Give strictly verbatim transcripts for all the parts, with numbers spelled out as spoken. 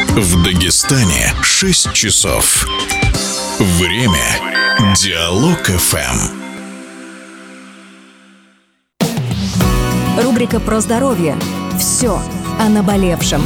В Дагестане шесть часов. Время Диалог эф эм. Рубрика про здоровье. Все о наболевшем.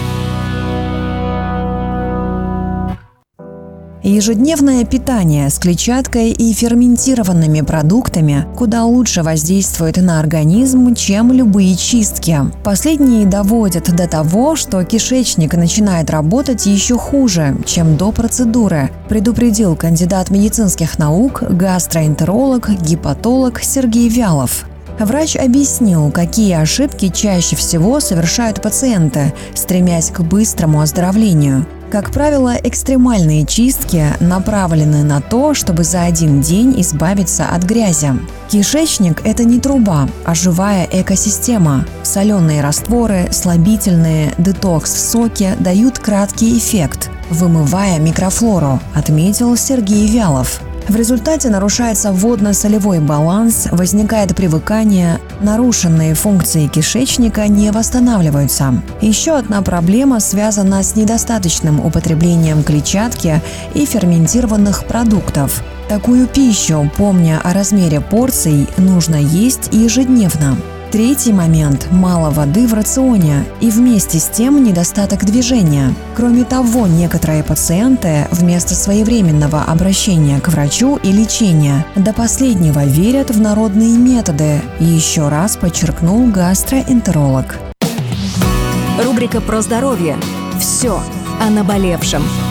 Ежедневное питание с клетчаткой и ферментированными продуктами куда лучше воздействует на организм, чем любые чистки. Последние доводят до того, что кишечник начинает работать еще хуже, чем до процедуры, предупредил кандидат медицинских наук, гастроэнтеролог, гепатолог Сергей Вялов. Врач объяснил, какие ошибки чаще всего совершают пациенты, стремясь к быстрому оздоровлению. Как правило, экстремальные чистки направлены на то, чтобы за один день избавиться от грязи. Кишечник – это не труба, а живая экосистема. Соленые растворы, слабительные, детокс-соки дают краткий эффект, вымывая микрофлору, отметил Сергей Вялов. В результате нарушается водно-солевой баланс, возникает привыкание, нарушенные функции кишечника не восстанавливаются. Еще одна проблема связана с недостаточным употреблением клетчатки и ферментированных продуктов. Такую пищу, помня о размере порций, нужно есть ежедневно. Третий момент – мало воды в рационе и вместе с тем недостаток движения. Кроме того, некоторые пациенты вместо своевременного обращения к врачу и лечения до последнего верят в народные методы, еще раз подчеркнул гастроэнтеролог. Рубрика про здоровье. Все о наболевшем.